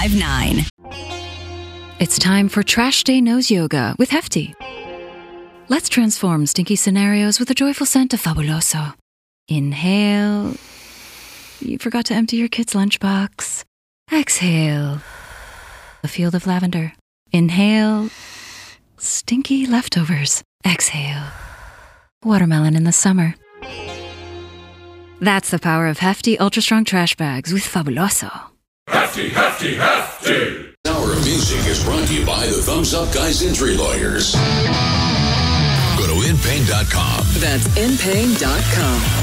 1059. It's time for Trash Day Nose Yoga with Hefty. Let's transform stinky scenarios with the joyful scent of Fabuloso. Inhale. You forgot to empty your kid's lunchbox. Exhale. A field of lavender. Inhale. Stinky leftovers. Exhale. Watermelon in the summer. That's the power of Hefty Ultra Strong Trash Bags with Fabuloso. Hefty, Hefty, Hefty! Hour of Music is brought to you by the Thumbs Up Guys Injury Lawyers. Go to InPain.com. That's InPain.com.